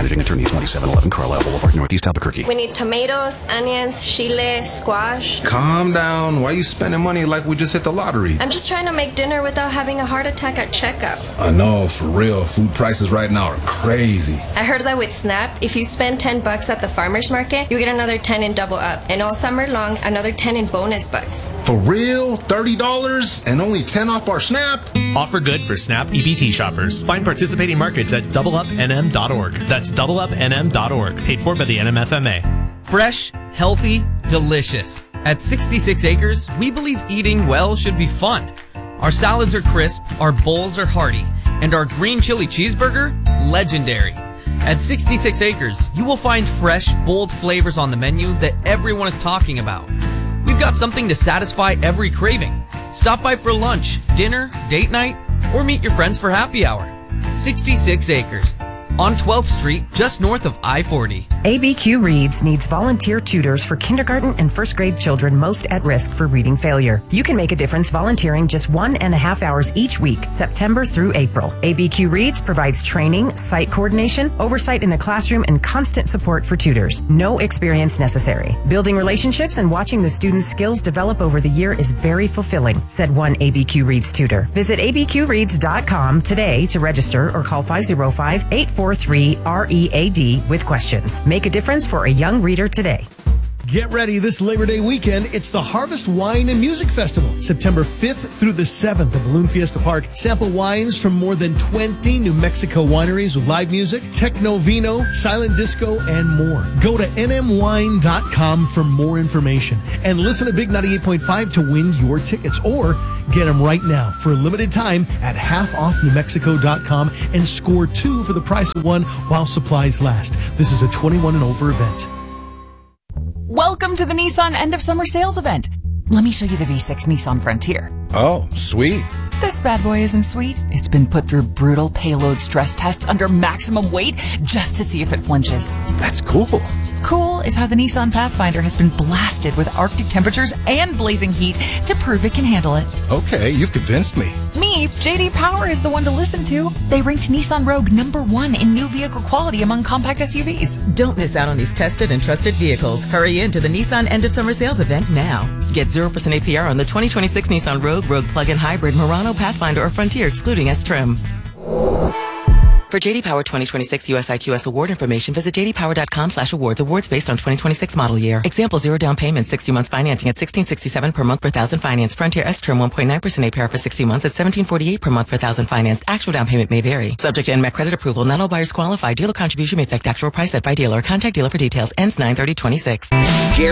Managing Attorney, 2711 Carlisle Boulevard, Northeast Albuquerque. We need tomatoes, onions, chile, squash. Calm down. Why are you spending money like we just hit the lottery? I'm just trying to make dinner without having a heart attack at checkout. I know, for real. Food prices right now are crazy. I heard that with SNAP, if you spend $10 at the farmer's market, you get another 10 in double up. And all summer long, another 10 in bonus bucks. For real? $30 and only 10 off our SNAP? Offer good for SNAP EBT shoppers. Find participating markets at doubleupnm.org. That's doubleupnm.org. Paid for by the NMFMA. Fresh, healthy, delicious. At 66 Acres, we believe eating well should be fun. Our salads are crisp, our bowls are hearty, and our green chili cheeseburger, legendary. At 66 Acres, you will find fresh, bold flavors on the menu that everyone is talking about. We've got something to satisfy every craving. Stop by for lunch, dinner, date night, or meet your friends for happy hour. 66 Acres. On 12th Street, just north of I-40. ABQ Reads needs volunteer tutors for kindergarten and first grade children most at risk for reading failure. You can make a difference volunteering just 1.5 hours each week, September through April. ABQ Reads provides training, site coordination, oversight in the classroom, and constant support for tutors. No experience necessary. Building relationships and watching the students' skills develop over the year is very fulfilling, said one ABQ Reads tutor. Visit abqreads.com today to register or call 505-843-READ with questions. Make a difference for a young reader today. Get ready this Labor Day weekend. It's the Harvest Wine and Music Festival, September 5th through the 7th at Balloon Fiesta Park. Sample wines from more than 20 New Mexico wineries with live music, techno vino, silent disco, and more. Go to nmwine.com for more information and listen to Big 98.5 to win your tickets, or get them right now for a limited time at halfoffnewmexico.com and score 2 for the price of 1 while supplies last. This is a 21 and over event. Welcome to the Nissan End of Summer Sales event. Let me show you the V6 Nissan Frontier. Oh, sweet. This bad boy isn't sweet. It's been put through brutal payload stress tests under maximum weight just to see if it flinches. That's cool. Cool is how the Nissan Pathfinder has been blasted with Arctic temperatures and blazing heat to prove it can handle it. Okay, you've convinced me. Me, JD Power is the one to listen to. They ranked Nissan Rogue #1 in new vehicle quality among compact SUVs. Don't miss out on these tested and trusted vehicles. Hurry into the Nissan End of Summer Sales event now. Get 0% APR on the 2026 Nissan Rogue, Rogue Plug-in Hybrid, Murano, Pathfinder, or Frontier, excluding S-Trim. For JD Power 2026 USIQS award information, visit jdpower.com/awards. Awards based on 2026 model year. Example: 0 down payment, 60 months financing at $1,667 per month per thousand finance. Frontier S-Trim 1.9% APR for 60 months at $1,748 per month per thousand financed. Actual down payment may vary. Subject to NMAC credit approval. Not all buyers qualify. Dealer contribution may affect actual price set by dealer. Contact dealer for details. Ends 9/30/26.